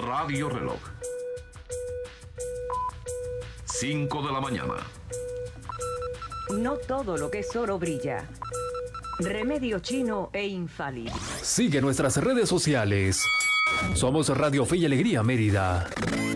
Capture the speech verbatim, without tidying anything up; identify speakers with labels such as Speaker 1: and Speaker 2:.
Speaker 1: Radio Reloj. cinco de la mañana.
Speaker 2: No todo lo que es oro brilla. Remedio chino e infalible.
Speaker 3: Sigue nuestras redes sociales. Somos Radio Fe y Alegría Mérida.